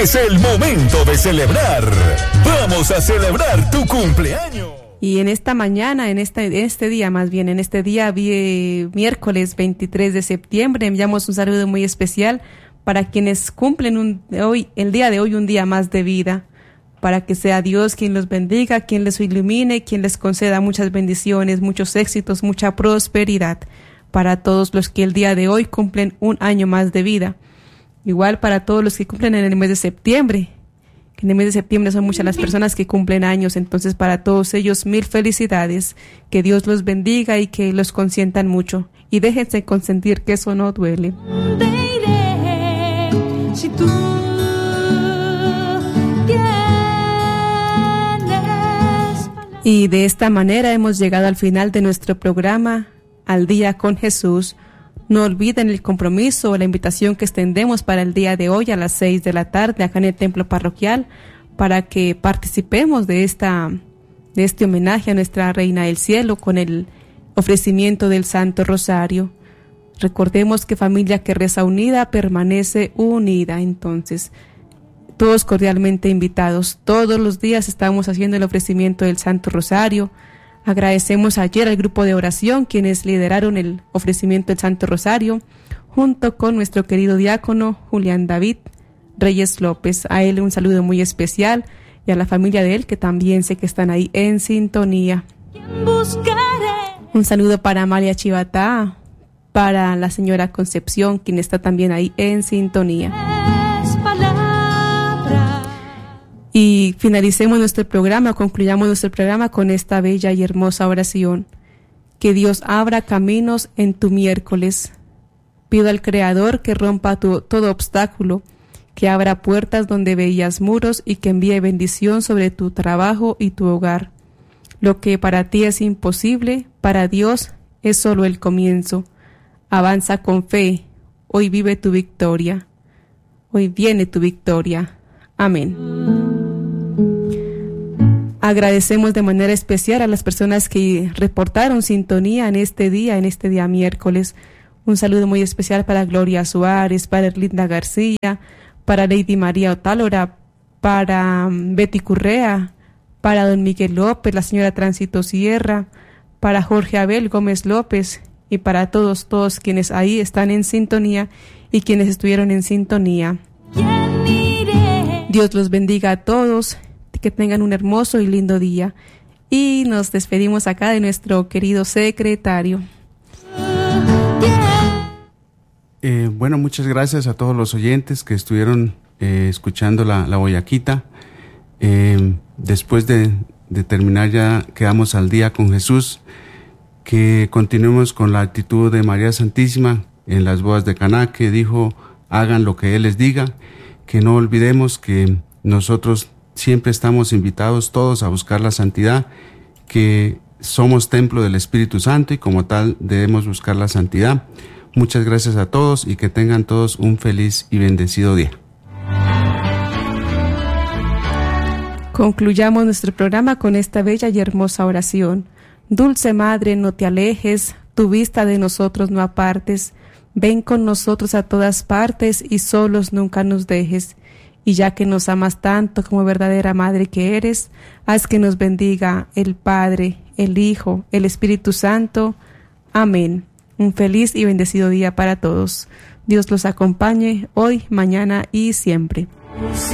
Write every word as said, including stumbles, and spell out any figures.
Es el momento de celebrar. Vamos a celebrar tu cumpleaños. Y en esta mañana, en este, en este día más bien, en este día vi, miércoles veintitrés de septiembre, enviamos un saludo muy especial para quienes cumplen un, hoy, el día de hoy un día más de vida, para que sea Dios quien los bendiga, quien les ilumine, quien les conceda muchas bendiciones, muchos éxitos, mucha prosperidad para todos los que el día de hoy cumplen un año más de vida. Igual para todos los que cumplen en el mes de septiembre, que en el mes de septiembre son muchas las personas que cumplen años, entonces para todos ellos mil felicidades, que Dios los bendiga y que los consientan mucho, y déjense consentir, que eso no duele. Te iré, si tú tienes. Y de esta manera hemos llegado al final de nuestro programa Al Día con Jesús. No olviden el compromiso o la invitación que extendemos para el día de hoy a las seis de la tarde acá en el templo parroquial, para que participemos de esta de este homenaje a nuestra Reina del Cielo con el ofrecimiento del Santo Rosario. Recordemos que familia que reza unida permanece unida. Entonces, todos cordialmente invitados. Todos los días estamos haciendo el ofrecimiento del Santo Rosario. Agradecemos ayer al grupo de oración quienes lideraron el ofrecimiento del Santo Rosario, junto con nuestro querido diácono Julián David Reyes López. A él un saludo muy especial y a la familia de él, que también sé que están ahí en sintonía. Un saludo para Amalia Chivatá, para la señora Concepción, quien está también ahí en sintonía. Y finalicemos nuestro programa, concluyamos nuestro programa con esta bella y hermosa oración. Que Dios abra caminos en tu miércoles. Pido al Creador que rompa tu, todo obstáculo, que abra puertas donde veías muros y que envíe bendición sobre tu trabajo y tu hogar. Lo que para ti es imposible, para Dios es solo el comienzo. Avanza con fe, hoy vive tu victoria. Hoy viene tu victoria. Amén. Agradecemos de manera especial a las personas que reportaron sintonía en este día, en este día miércoles. Un saludo muy especial para Gloria Suárez, para Erlinda García, para Lady María Otálora, para Betty Currea, para don Miguel López, la señora Tránsito Sierra, para Jorge Abel Gómez López y para todos, todos quienes ahí están en sintonía y quienes estuvieron en sintonía. Dios los bendiga a todos, que tengan un hermoso y lindo día. Y nos despedimos acá de nuestro querido secretario. Eh, bueno, muchas gracias a todos los oyentes que estuvieron eh, escuchando la, la Boyaquita. Eh, después de, de terminar ya quedamos al día con Jesús, que continuemos con la actitud de María Santísima en las bodas de Caná, que dijo, hagan lo que Él les diga, que no olvidemos que nosotros siempre estamos invitados todos a buscar la santidad, que somos templo del Espíritu Santo y como tal debemos buscar la santidad. Muchas gracias a todos y que tengan todos un feliz y bendecido día. Concluyamos nuestro programa con esta bella y hermosa oración. Dulce Madre, no te alejes, tu vista de nosotros no apartes. Ven con nosotros a todas partes y solos nunca nos dejes. Y ya que nos amas tanto como verdadera Madre que eres, haz que nos bendiga el Padre, el Hijo, el Espíritu Santo. Amén. Un feliz y bendecido día para todos. Dios los acompañe hoy, mañana y siempre.